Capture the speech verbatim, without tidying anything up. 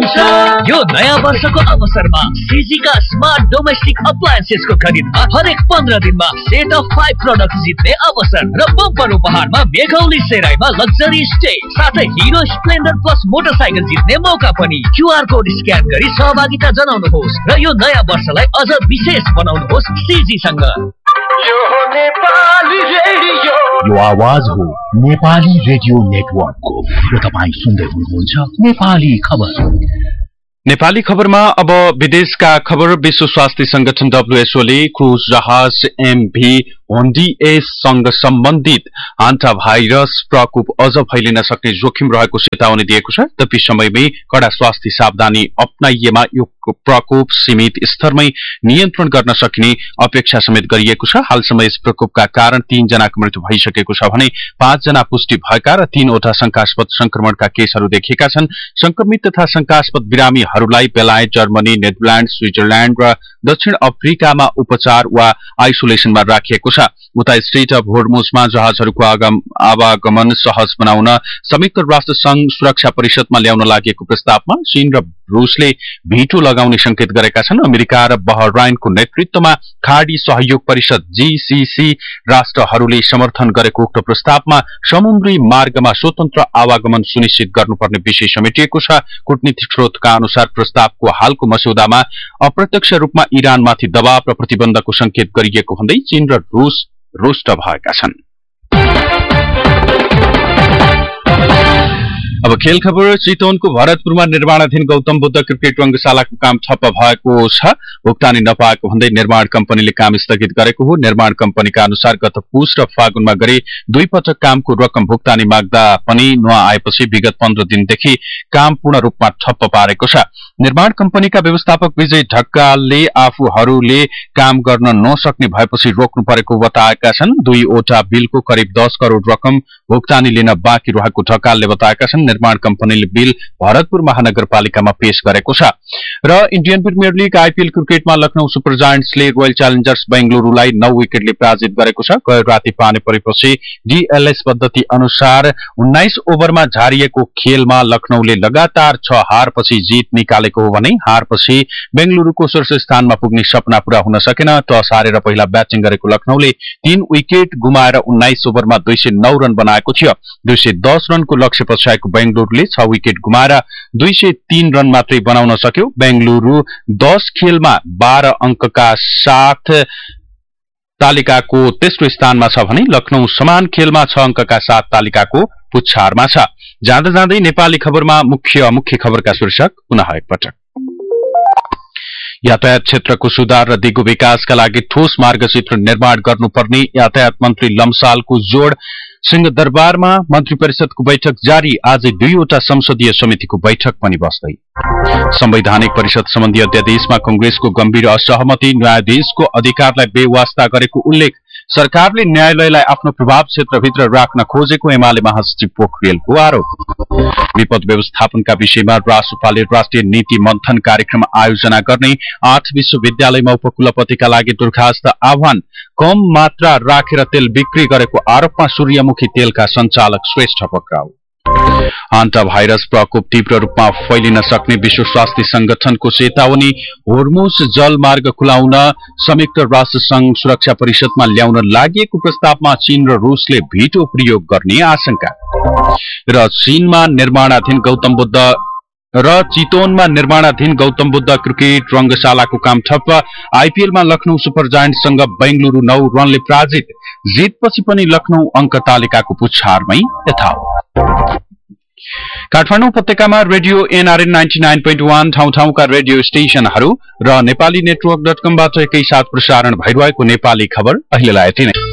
यो नयाँ वर्षको अवसरमा सीजीका स्मार्ट डोमेस्टिक अप्लायन्सेसको खरिदमा हरेक पन्ध्र दिनमा सेट अफ फाइभ प्रोडक्ट जित्ने अवसर र बम्पर उपहारमा मेघौली सेराईमा लग्जरी स्टे साथै हिरो स्प्लेन्डर प्लस मोटरसाइकल जित्ने मौका पनि। क्यूआर कोड स्क्यान गरी सहभागिता जनाउनुहोस् र यो नयाँ वर्षलाई अझ विशेष बनाउनुहोस् सीजीसँग। यो आवाज हो नेपाली रेडियो नेटवर्कको र तपाईँ सुन्दै हुनुहुन्छ नेपाली खबर। नेपाली खबरमा अब विदेशका खबर। विश्व स्वास्थ्य संगठन डब्ल्यूएचओले क्रुज जहाज एमभी होन्डीएसँग सम्बन्धित हान्टा भाइरस प्रकोप अझ फैलिन सक्ने जोखिम रहेको चेतावनी दिएको छ। तपी समयमै कड़ा स्वास्थ्य सावधानी अपनाइएमा यो प्रकोप सीमित स्तरमै नियन्त्रण गर्न सकिने अपेक्षा समेत गरिएको छ। हालसम्म यस प्रकोपका कारण तीन जनाको मृत्यु भइसकेको छ भने पाँच जना पुष्टि भएका र तीनवटा शंकास्पद संक्रमणका केसहरू देखिएका छन्। संक्रमित तथा शंकास्पद बिरामीहरूलाई बेलायत, जर्मनी, नेदरल्याण्ड, स्विजरल्याण्ड र दक्षिण अफ्रिकामा उपचार वा आइसोलेसनमा राखिएको छ। उता स्ट्रेट अफ होर्मुजमा जहाजहरूको आवागमन सहज बनाउन संयुक्त राष्ट्र संघ सुरक्षा परिषदमा ल्याउन लागेको प्रस्तावमा चीन र रूसले भिटो लगाउने संकेत गरेका छन्। अमेरिका र बहराइनको नेतृत्वमा खाडी सहयोग परिषद जीसीसी राष्ट्रहरूले समर्थन गरेको उक्त प्रस्तावमा समुद्री मार्गमा स्वतन्त्र आवागमन सुनिश्चित गर्नुपर्ने विषय समेटिएको छ। कूटनीतिक स्रोतका अनुसार प्रस्तावको हालको मस्यौदामा अप्रत्यक्ष रूपमा इरानमाथि दबाव र प्रतिबन्धको संकेत गरिएको भन्दै चीन र रूस रुष्ट भएका छन्। अब खेल खबर। चितवनको भरतपुरमा निर्माणाधीन गौतम बुद्ध क्रिकेट रंगशालाको काम ठप्प भएको छ। भुक्तानी नपाएको भन्दै निर्माण कम्पनीले काम स्थगित गरेको हो। निर्माण कम्पनीका अनुसार गत पुस र फागुनमा गरे दुई पटक कामको रकम भुक्तानी माग्दा पनि नआएपछि विगत पन्ध्र दिनदेखि काम पूर्ण रूपमा ठप्प पारेको छ। निर्माण कम्पनीका व्यवस्थापक विजय ढक्कालले आफूहरूले काम गर्न नसक्ने भएपछि रोक्नु परेको बताएका छन्। दुईवटा बिलको करिब दस करोड़ रकम भुक्तानी लिन बाँकी रहेको ढक्कालले बताएका छन्। निर्माण कम्पनीले बिल भरतपुर महानगरपालिकामा पेश गरेको छ। र इन्डियन प्रिमियर लीग आईपीएल क्रिकेटमा लखनऊ सुपर जायन्ट्सले रोयल च्यालेन्जर्स बेंगलुरूलाई नौ विकेटले पराजित गरेको छ। गैर राति पानी परेपछि डीएलएस पद्धति अनुसार उन्नाइस ओभरमा झारिएको खेलमा लखनऊले लगातार छ हारपछि जीत निकालेको हो भने हारपछि बेंगलुरूको शीर्ष स्थानमा पुग्ने सपना पूरा हुन सकेन। टस हारेर पहिला ब्याटिङ गरेको लखनऊले तीन विकेट गुमाएर उन्नाइस ओभरमा दुई सय नौ रन बनाएको थियो। दुई सय दस रनको लक्ष्य पछ्याएको बेंगलुरूले छ विकेट गुमाएर दुई सय तीन रन मात्रै बनाउन सक्यो। बेंगलुरू दस खेलमा बाह्र अंकका साथ तालिकाको तेस्रो स्थानमा छ भने लखनऊ समान खेलमा छ अंकका साथ तालिकाको पुच्छारमा छ। जाँदा जाँदै नेपाली खबरमा मुख्य मुख्य खबरका शीर्षक पुनः एकपटक। यातायात क्षेत्रको सुधार र दिगो विकासका लागि ठोस मार्गचित्र निर्माण गर्नुपर्ने यातायात मन्त्री लम्सालको जोड़। सिंहदरबारमा मन्त्री परिषदको बैठक जारी। आज दुईवटा संसदीय समितिको बैठक पनि बस्दै। संवैधानिक परिषद सम्बन्धी अध्यादेशमा कंग्रेसको गम्भीर असहमति। न्यायाधीशको अधिकारलाई बेवास्ता गरेको उल्लेख। सरकारले न्यायालयलाई आफ्नो प्रभाव क्षेत्रभित्र राख्न खोजेको एमाले महासचिव पोखरेलको आरोप। विपद व्यवस्थापनका विषयमा रासुपाले राष्ट्रिय नीति मन्थन कार्यक्रम आयोजना गर्ने। आठ विश्वविद्यालयमा उपकुलपतिका लागि दरखास्त आह्वान। कम मात्रा राखेर तेल बिक्री गरेको आरोपमा सूर्यमुखी तेलका संचालक श्रेष्ठ पक्राउ। हान्टा भाइरस प्रकोप तीव्र रूपमा फैलिन सक्ने विश्व स्वास्थ्य संगठनको चेतावनी। होर्मुज जलमार्ग खुलाउन संयुक्त राष्ट्र संघ सुरक्षा परिषदमा ल्याउन लागेको प्रस्तावमा चीन र रूसले भिटो प्रयोग गर्ने आशंका। र चीनमा निर्माणाधीन गौतम बुद्ध र चितवनमा निर्माणाधीन गौतम बुद्ध क्रिकेट रंगशालाको काम ठप्प। आईपीएलमा लखनऊ सुपर जायन्ट्ससँग बेंगलुरू नौ रनले पराजित। जितपछि पनि लखनऊ अंक तालिकाको पुच्छारमै यथावत। काठमाडौँ उपत्यकामा radio NRN ninety nine point one ठाउँ ठाउँका रेडियो स्टेशनहरू र नेपाली नेटवर्क डट कमबाट एकैसाथ प्रसारण भइरहेको नेपाली खबर अहिलेलाई यति नै।